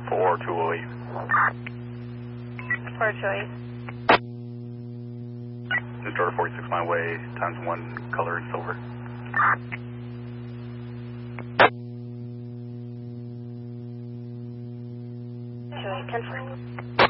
4208. 4208. New Star 46 mile away, times 1, color and silver. Two eight 10-4.